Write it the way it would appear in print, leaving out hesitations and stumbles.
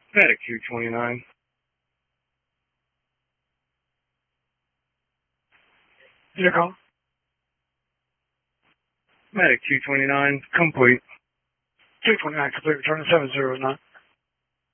Medic 229. Intercom. Medic 229, complete. 229, complete, return to 709.